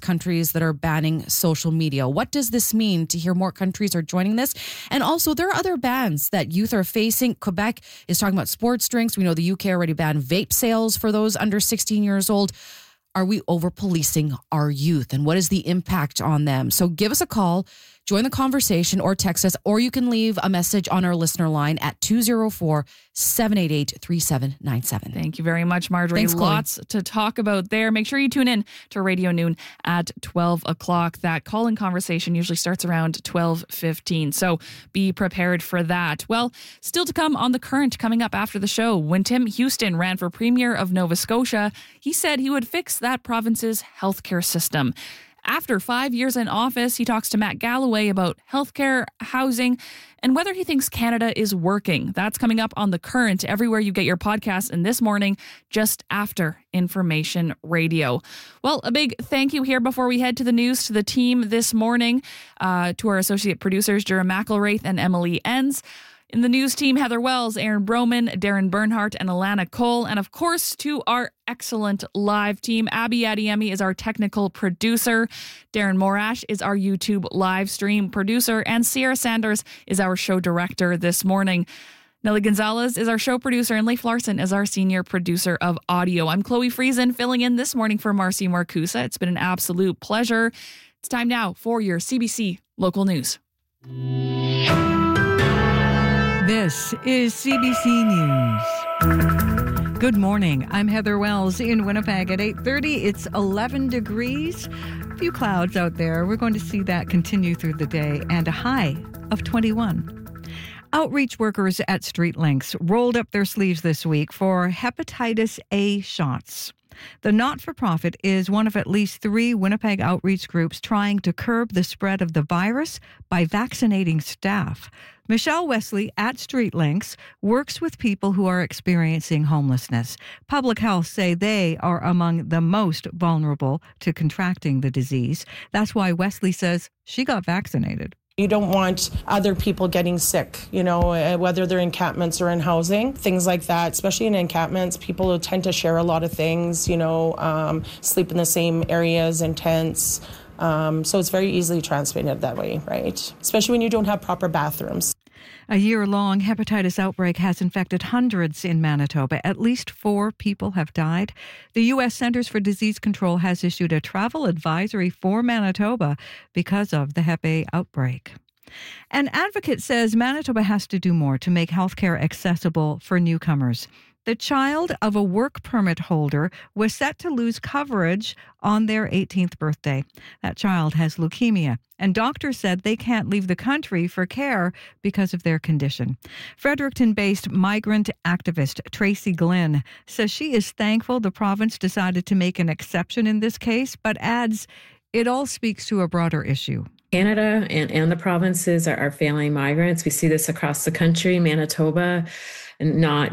countries that are banning social media. What does this mean to hear more countries are joining this? And also, there are other bans that youth are facing. Quebec is talking about sports drinks. We know the UK already banned vape sales for those under 16 years old. Are we over-policing our youth, and what is the impact on them? So give us a call, join the conversation, or text us, or you can leave a message on our listener line at 204-788-3797. Thank you very much, Marjorie. Thanks, Chloe. Lots to talk about there. Make sure you tune in to Radio Noon at 12 o'clock. That call-in conversation usually starts around 12:15, so be prepared for that. Well, still to come on The Current coming up after the show. When Tim Houston ran for Premier of Nova Scotia, he said he would fix that province's healthcare system. After 5 years in office, he talks to Matt Galloway about healthcare, housing, and whether he thinks Canada is working. That's coming up on The Current, everywhere you get your podcasts, and this morning, just after Information Radio. Well, a big thank you here before we head to the news to the team this morning, to our associate producers, Jerem McElraith and Emily Enns. In the news team, Heather Wells, Aaron Broman, Darren Bernhardt, and Alana Cole. And of course, to our excellent live team, Abby Adiemi is our technical producer. Darren Morash is our YouTube live stream producer. And Sierra Sanders is our show director this morning. Nelly Gonzalez is our show producer, and Leif Larson is our senior producer of audio. I'm Chloe Friesen, filling in this morning for Marcy Marcusa. It's been an absolute pleasure. It's time now for your CBC Local News. This is CBC News. Good morning. I'm Heather Wells in Winnipeg at 8:30. It's 11 degrees. A few clouds out there. We're going to see that continue through the day, and a high of 21. Outreach workers at StreetLinks rolled up their sleeves this week for hepatitis A shots. The not-for-profit is one of at least 3 Winnipeg outreach groups trying to curb the spread of the virus by vaccinating staff. Michelle Wesley at StreetLinks works with people who are experiencing homelessness. Public Health say they are among the most vulnerable to contracting the disease. That's why Wesley says she got vaccinated. You don't want other people getting sick, whether they're in encampments or in housing, things like that. Especially in encampments, people tend to share a lot of things, sleep in the same areas and tents. So it's very easily transmitted that way, right? Especially when you don't have proper bathrooms. A year-long hepatitis outbreak has infected hundreds in Manitoba. At least 4 people have died. The U.S. Centers for Disease Control has issued a travel advisory for Manitoba because of the Hep A outbreak. An advocate says Manitoba has to do more to make healthcare accessible for newcomers. The child of a work permit holder was set to lose coverage on their 18th birthday. That child has leukemia, and doctors said they can't leave the country for care because of their condition. Fredericton-based migrant activist Tracy Glynn says she is thankful the province decided to make an exception in this case, but adds it all speaks to a broader issue. Canada and the provinces are failing migrants. We see this across the country. Manitoba not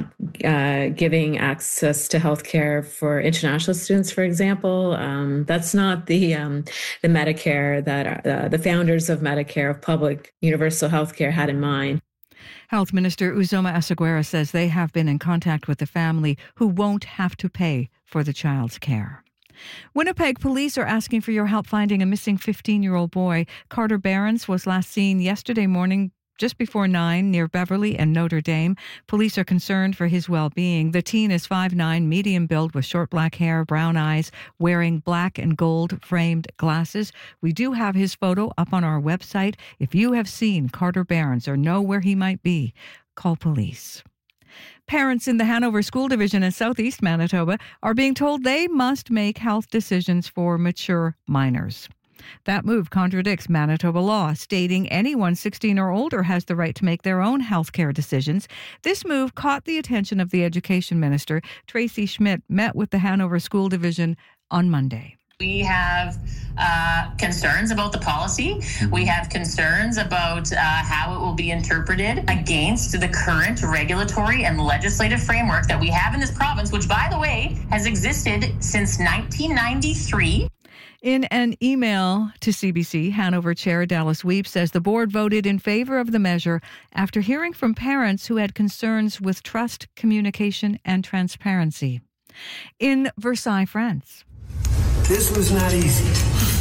giving access to healthcare for international students, for example. That's not the Medicare that the founders of Medicare, of public universal healthcare, had in mind. Health Minister Uzoma Asaguera says they have been in contact with the family who won't have to pay for the child's care. Winnipeg police are asking for your help finding a missing 15-year-old boy. Carter Behrens was last seen yesterday morning just before 9 near Beverly and Notre Dame. Police are concerned for his well-being. The teen is 5'9", medium build with short black hair, brown eyes, wearing black and gold framed glasses. We do have his photo up on our website. If you have seen Carter Behrens or know where he might be, call police. Parents in the Hanover School Division in southeast Manitoba are being told they must make health decisions for mature minors. That move contradicts Manitoba law, stating anyone 16 or older has the right to make their own health care decisions. This move caught the attention of the Education Minister. Tracy Schmidt met with the Hanover School Division on Monday. We have concerns about the policy. We have concerns about how it will be interpreted against the current regulatory and legislative framework that we have in this province, which, by the way, has existed since 1993. In an email to CBC, Hanover Chair Dallas Weep says the board voted in favor of the measure after hearing from parents who had concerns with trust, communication, and transparency. In Versailles, France. This was not easy.